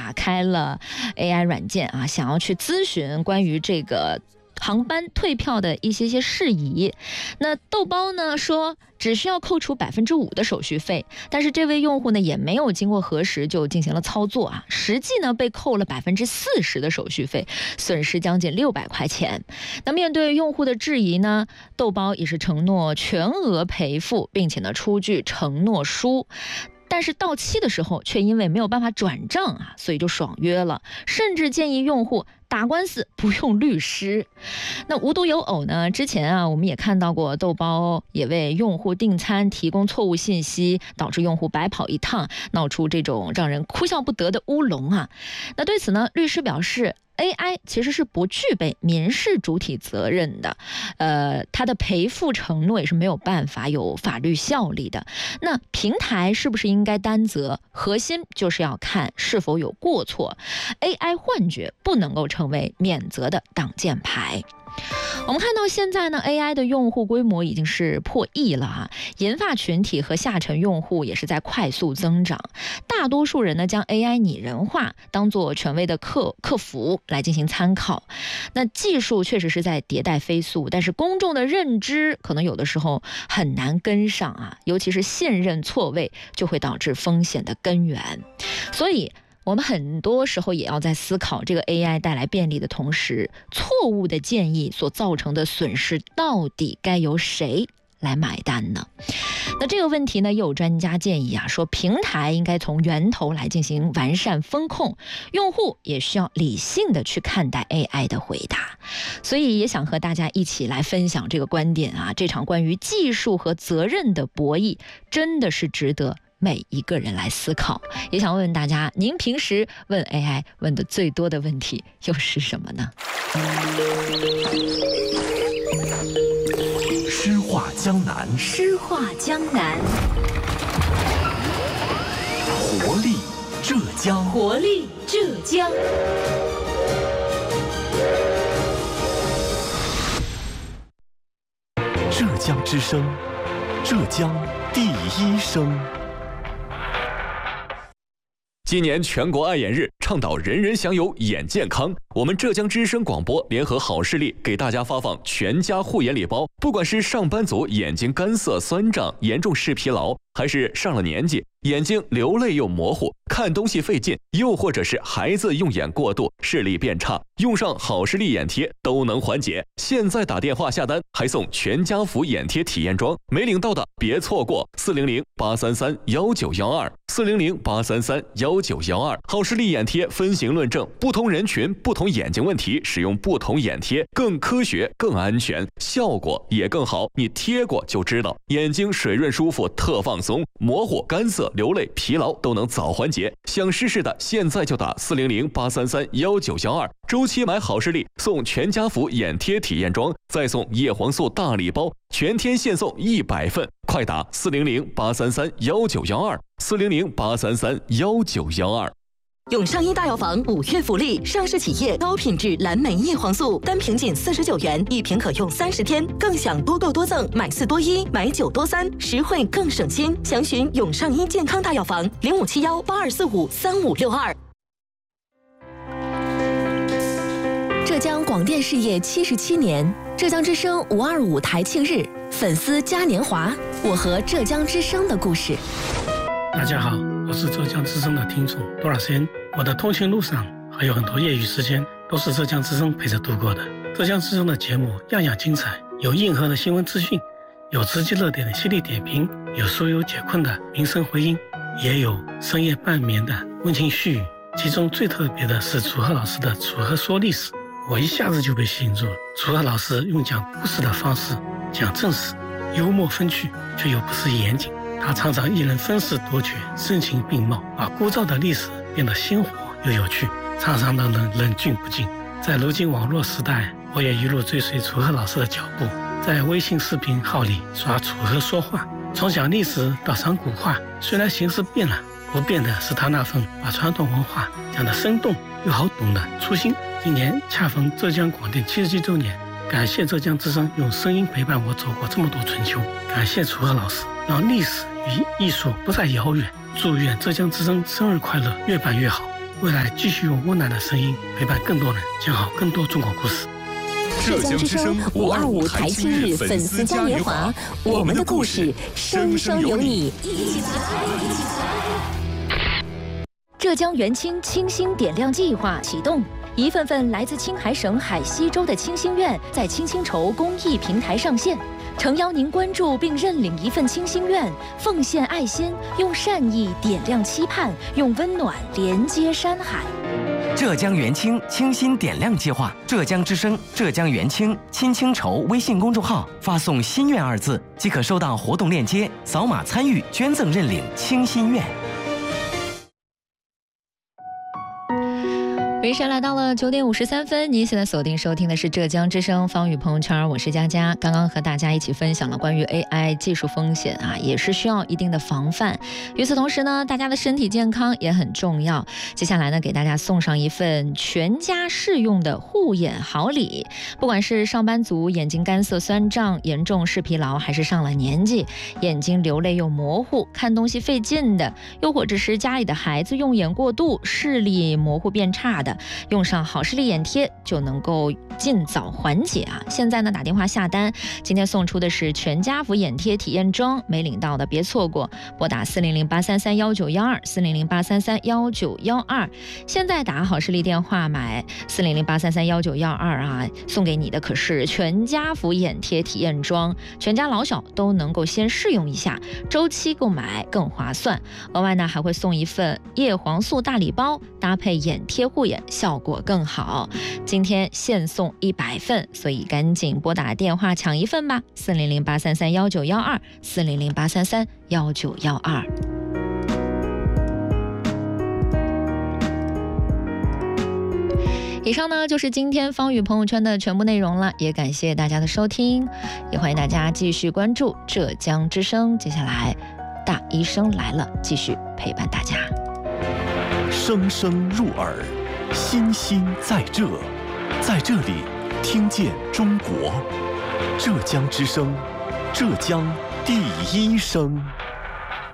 打开了 AI 软件啊，想要去咨询关于这个航班退票的一些事宜。那豆包呢说只需要扣除5%的手续费，但是这位用户呢也没有经过核实就进行了操作啊，实际呢被扣了40%的手续费，损失将近600块钱。那面对用户的质疑呢，豆包也是承诺全额赔付，并且呢出具承诺书。但是到期的时候却因为没有办法转账啊，所以就爽约了，甚至建议用户打官司不用律师。那无独有偶呢，之前啊我们也看到过豆包也为用户订餐提供错误信息，导致用户白跑一趟，闹出这种让人哭笑不得的乌龙啊。那对此呢，律师表示AI 其实是不具备民事主体责任的，它的赔付承诺也是没有办法有法律效力的。那平台是不是应该担责？核心就是要看是否有过错。AI 幻觉不能够成为免责的挡箭牌。我们看到现在呢 AI 的用户规模已经是破亿了啊，研发群体和下沉用户也是在快速增长。大多数人呢将 AI 拟人化当作权威的客服来进行参考。那技术确实是在迭代飞速，但是公众的认知可能有的时候很难跟上啊，尤其是信任错位就会导致风险的根源。所以我们很多时候也要在思考，这个 AI 带来便利的同时，错误的建议所造成的损失到底该由谁来买单呢？那这个问题呢，又有专家建议啊，说平台应该从源头来进行完善风控，用户也需要理性的去看待 AI 的回答。所以也想和大家一起来分享这个观点啊，这场关于技术和责任的博弈，真的是值得每一个人来思考。也想问问大家，您平时问 AI 问的最多的问题又是什么呢？ 诗画江南， 诗画江南， 活力浙江， 活力浙江。 浙江之声，浙江第一声。 今年全国爱眼日，倡导人人享有眼健康。我们浙江之声广播联合好视力给大家发放全家护眼礼包，不管是上班族眼睛干涩酸胀、严重视疲劳，还是上了年纪眼睛流泪又模糊、看东西费劲，又或者是孩子用眼过度、视力变差，用上好视力眼贴都能缓解。现在打电话下单还送全家福眼贴体验装，没领到的别错过，400-833-1912，400-833-1912。好视力眼贴分型论证，不同人群、不同眼睛问题，使用不同眼贴更科学、更安全，效果也更好。你贴过就知道，眼睛水润舒服，特放松，模糊、干涩、流泪、疲劳都能早缓解。想试试的，现在就打400-833-1912，周期买好视力送全家福眼贴体验装，再送叶黄素大礼包，全天现送100份，快打400-833-1912，400-833-1912。 永上医大药房5月福利，上市企业高品质蓝莓叶黄素，单瓶仅49元，1瓶可用30天，更享多购多赠，买4多1，买9多3，实惠更省心。详询永上医健康大药房057182453562。浙江广电事业77年，浙江之声525台庆日，粉丝嘉年华，我和浙江之声的故事。 大家好，我是浙江之声的听众多尔森。我的通勤路上还有很多业余时间都是浙江之声陪着度过的。浙江之声的节目样样精彩，有硬核的新闻资讯，有直击热点的犀利点评，有疏忧解困的民生回音，也有深夜半眠的温情絮语。其中最特别的是楚河老师的楚河说历史，我一下子就被吸引住了。楚河老师用讲故事的方式讲正史，幽默风趣却又不失严谨。他常常一人分饰多角，声情并茂，把枯燥的历史变得鲜活又有趣，常常让人冷峻不禁。在如今网络时代，我也一路追随楚河老师的脚步，在微信视频号里刷楚河说话，从讲历史到讲古话，虽然形式变了，不变的是他那份把传统文化讲得生动又好懂的初心。今年恰逢浙江广电77周年，感谢浙江之声用声音陪伴我走过这么多春秋，感谢楚河老师让历史与艺术不再遥远，祝愿浙江之声生日快乐，越办越好。 未来继续用温暖的声音陪伴更多人，讲好更多中国故事。 浙江之声525台庆日粉丝嘉年华，我们的故事生生有你，一起来！浙江元清清新点亮计划启动，一份份来自青海省海西州的清心愿在青青筹公益平台上线，诚邀您关注并认领一份清心愿，奉献爱心，用善意点亮期盼，用温暖连接山海。 浙江元清清新点亮计划，浙江之声、浙江元清青青筹微信公众号发送“心愿”2字，即可收到活动链接，扫码参与捐赠认领清心愿。 时间来到了9点53分，您现在锁定收听的是浙江之声方宇朋友圈，我是佳佳。刚刚和大家一起分享了关于 AI 技术风险啊，也是需要一定的防范。与此同时呢，大家的身体健康也很重要。接下来呢，给大家送上一份全家适用的护眼好礼。不管是上班族眼睛干涩酸胀、严重视疲劳，还是上了年纪眼睛流泪又模糊、看东西费劲的，又或者是家里的孩子用眼过度、视力模糊变差的，用上好视力眼贴就能够尽早缓解啊！现在呢，打电话下单，今天送出的是全家福眼贴体验装，没领到的别错过，拨打400833191240083319112，现在打好视力电话买40083319112啊，送给你的可是全家福眼贴体验装，全家老小都能够先试用一下，周期购买更划算。额外呢，还会送一份叶黄素大礼包，搭配眼贴护眼，效果更好。今天限送100份，所以赶紧拨打电话抢一份吧，400833191240083319112。以上呢就是今天方宇朋友圈的全部内容了，也感谢大家的收听，也欢迎大家继续关注浙江之声。接下来大医生来了，继续陪伴大家。 声声入耳，心心在这，在这里听见中国。浙江之声，浙江第一声。